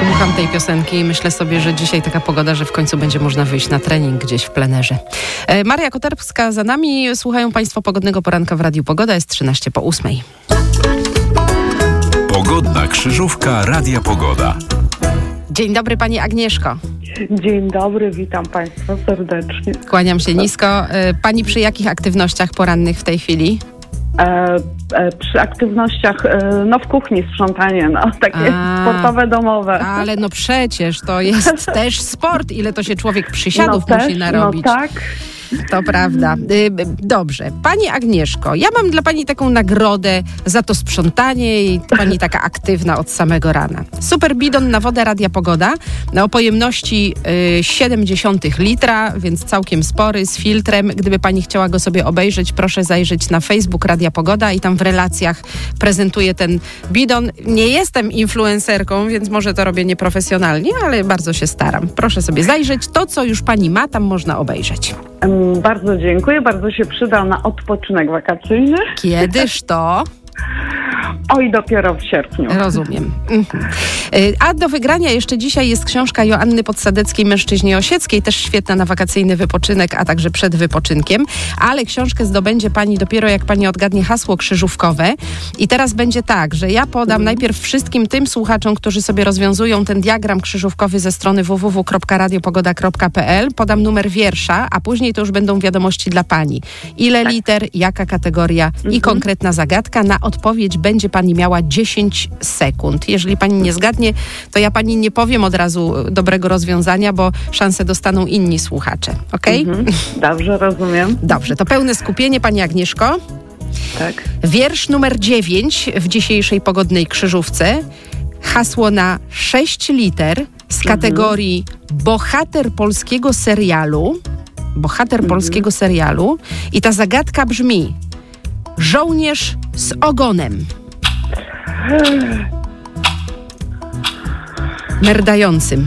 Słucham tej piosenki i myślę sobie, że dzisiaj taka pogoda, że w końcu będzie można wyjść na trening gdzieś w plenerze. Maria Koterbska za nami. Słuchają Państwo Pogodnego Poranka w Radiu Pogoda. Jest 8:13. Pogodna krzyżówka Radia Pogoda. Dzień dobry Pani Agnieszko. Dzień dobry, witam Państwa serdecznie. Kłaniam się nisko. Pani przy jakich aktywnościach porannych w tej chwili? Przy aktywnościach, w kuchni sprzątanie, takie sportowe, domowe. Ale przecież to jest też sport, ile to się człowiek przysiadów musi narobić. Tak. To prawda. Dobrze. Pani Agnieszko, ja mam dla Pani taką nagrodę za to sprzątanie i Pani taka aktywna od samego rana. Super bidon na wodę Radia Pogoda o pojemności 0,7 litra, więc całkiem spory, z filtrem. Gdyby Pani chciała go sobie obejrzeć, proszę zajrzeć na Facebook Radia Pogoda i tam w relacjach prezentuję ten bidon. Nie jestem influencerką, więc może to robię nieprofesjonalnie, ale bardzo się staram. Proszę sobie zajrzeć. To, co już Pani ma, tam można obejrzeć. Bardzo dziękuję, bardzo się przyda na odpoczynek wakacyjny. Kiedyż to? Oj, dopiero w sierpniu. Rozumiem. A do wygrania jeszcze dzisiaj jest książka Joanny Podsadeckiej, Mężczyźnie Osieckiej, też świetna na wakacyjny wypoczynek, a także przed wypoczynkiem. Ale książkę zdobędzie Pani dopiero jak Pani odgadnie hasło krzyżówkowe. I teraz będzie tak, że ja podam najpierw wszystkim tym słuchaczom, którzy sobie rozwiązują ten diagram krzyżówkowy ze strony www.radiopogoda.pl, podam numer wiersza, a później to już będą wiadomości dla Pani. Ile liter, jaka kategoria i konkretna zagadka. Na odpowiedź będzie Pani miała 10 sekund. Jeżeli Pani nie zgadnie, to ja Pani nie powiem od razu dobrego rozwiązania, bo szansę dostaną inni słuchacze. Okej? Dobrze, rozumiem. Dobrze, to pełne skupienie, Pani Agnieszko. Tak. Wiersz numer 9 w dzisiejszej pogodnej krzyżówce. Hasło na 6 liter z kategorii bohater polskiego serialu. Bohater polskiego serialu. I ta zagadka brzmi: żołnierz z ogonem. Merdającym.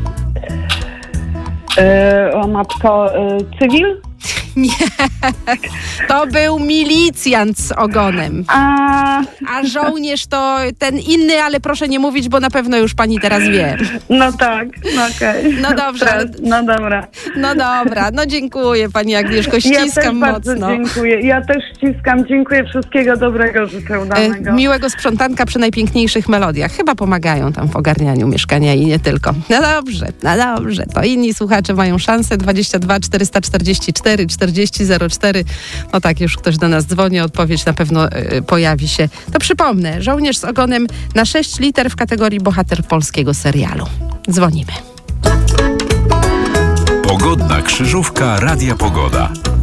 O matko, cywil? Nie, to był milicjant z ogonem. A żołnierz to ten inny, ale proszę nie mówić, bo na pewno już Pani teraz wie. No tak, okej. No dobrze. No dobra. No dobra, dziękuję Pani Agnieszko, ściskam ja też bardzo mocno. Dziękuję, ja też ściskam, dziękuję, wszystkiego dobrego życzę danego. Miłego sprzątanka przy najpiękniejszych melodiach. Chyba pomagają tam w ogarnianiu mieszkania i nie tylko. No dobrze, to inni słuchacze mają szansę. 22 444 4004. No tak, już ktoś do nas dzwoni, odpowiedź na pewno pojawi się. To przypomnę, żołnierz z ogonem na 6 liter w kategorii bohater polskiego serialu. Dzwonimy. Pogodna krzyżówka Radia Pogoda.